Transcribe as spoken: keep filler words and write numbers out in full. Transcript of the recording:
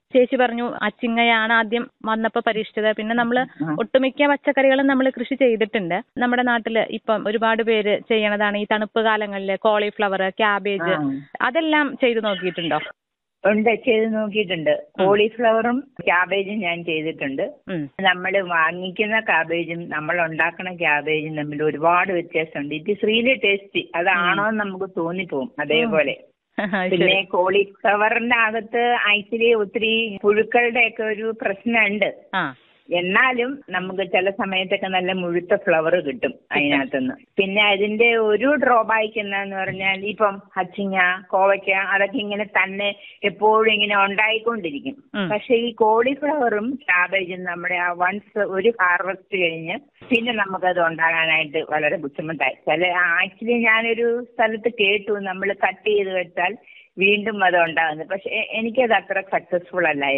ചേച്ചി പറഞ്ഞു അച്ചിങ്ങയാണ് ആദ്യം വന്നപ്പോൾ പരീക്ഷിച്ചത്. പിന്നെ നമ്മൾ ഒട്ടുമിക്ക പച്ചക്കറികളും നമ്മൾ കൃഷി ചെയ്തിട്ടുണ്ട്. നമ്മുടെ നാട്ടില് ഇപ്പം ഒരുപാട് പേര് ചെയ്യണതാണ് ഈ തണുപ്പ് കാലങ്ങളിൽ കോളിഫ്ലവർ, ക്യാബേജ് അതെല്ലാം ചെയ്തു നോക്കിയിട്ടുണ്ടോ? ഉണ്ട്, ചെയ്ത് നോക്കിയിട്ടുണ്ട്. കോളിഫ്ലവറും ക്യാബേജും ഞാൻ ചെയ്തിട്ടുണ്ട്. നമ്മൾ വാങ്ങിക്കുന്ന ക്യാബേജും നമ്മൾ ഉണ്ടാക്കുന്ന ക്യാബേജും തമ്മിൽ ഒരുപാട് വ്യത്യാസമുണ്ട്. It is really tasty. അതാണോ എന്ന് നമുക്ക് തോന്നിപ്പോവും. അതേപോലെ പിന്നെ കോളിഫ്ലവറിന്റെ അകത്ത് ആക്ച്വലി ഒത്തിരി പുഴുക്കളുടെ ഒക്കെ ഒരു പ്രശ്നമുണ്ട്. എന്നാലും നമുക്ക് ചില സമയത്തൊക്കെ നല്ല മുഴുത്ത ഫ്ലവർ കിട്ടും അതിനകത്തുനിന്ന്. പിന്നെ അതിന്റെ ഒരു ഡ്രോബാക്ക് എന്താന്ന് പറഞ്ഞാൽ ഇപ്പം അച്ചിങ്ങ, കോവയ്ക്ക അതൊക്കെ ഇങ്ങനെ തന്നെ എപ്പോഴും ഇങ്ങനെ ഉണ്ടായിക്കൊണ്ടിരിക്കും. പക്ഷെ ഈ കോളിഫ്ലവറും ക്യാബേജും നമ്മുടെ ആ വൺസ് ഒരു ഹാർവെസ്റ്റ് കഴിഞ്ഞ് പിന്നെ നമുക്കത് ഉണ്ടാകാനായിട്ട് വളരെ ബുദ്ധിമുട്ടായി. ചില ആക്ച്വലി ഞാനൊരു സ്ഥലത്ത് കേട്ടു നമ്മൾ കട്ട് ചെയ്ത് വെച്ചാൽ വീണ്ടും അത് ഉണ്ടാകുന്നത്. പക്ഷെ എനിക്കത് അത്ര സക്സസ്ഫുൾ അല്ലായിരുന്നു.